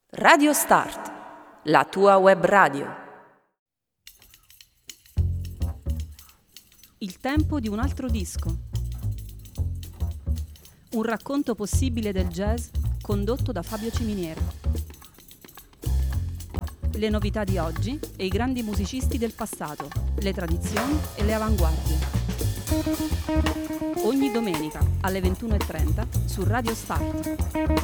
Radio Start, la tua web radio. Il tempo di un altro disco. Un racconto possibile del jazz condotto da Fabio Ciminiera. Le novità di oggi e i grandi musicisti del passato, le tradizioni e le avanguardie. Ogni domenica alle 21:30 su Radio Start.